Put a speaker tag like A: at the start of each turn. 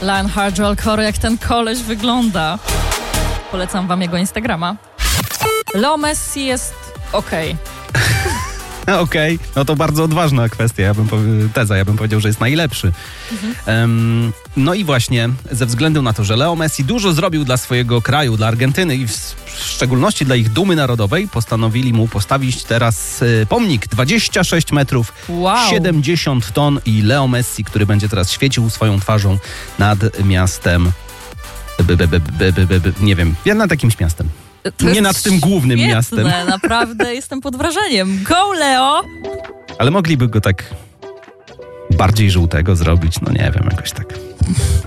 A: Lionheart Joel Corey, jak ten koleś wygląda. Polecam wam jego Instagrama. Leo Messi jest okej.
B: Okej, no to bardzo odważna kwestia, ja bym powiedział, że jest najlepszy. No i właśnie ze względu na to, że Leo Messi dużo zrobił dla swojego kraju, dla Argentyny i w szczególności dla ich dumy narodowej, postanowili mu postawić teraz pomnik 26 metrów, 70 ton i Leo Messi, który będzie teraz świecił swoją twarzą nad miastem, nie wiem, nad jakimś miastem. Nie nad tym głównym miastem.
A: Naprawdę jestem pod wrażeniem. Go, Leo!
B: Ale mogliby go tak bardziej żółtego zrobić, no nie wiem, jakoś tak.